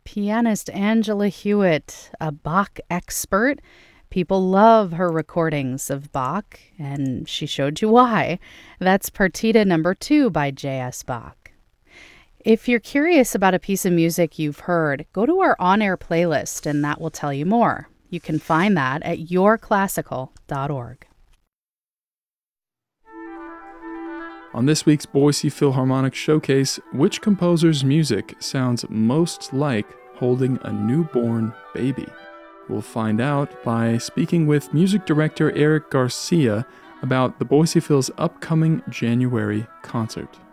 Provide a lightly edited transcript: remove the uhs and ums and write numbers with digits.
Pianist Angela Hewitt, a Bach expert. People love her recordings of Bach, and she showed you why. That's Partita number 2 by J.S. Bach. If you're curious about a piece of music you've heard, go to our on-air playlist, and that will tell you more. You can find that at yourclassical.org. On this week's Boise Philharmonic Showcase, which composer's music sounds most like holding a newborn baby? We'll find out by speaking with music director Eric Garcia about the Boise Phil's upcoming January concert.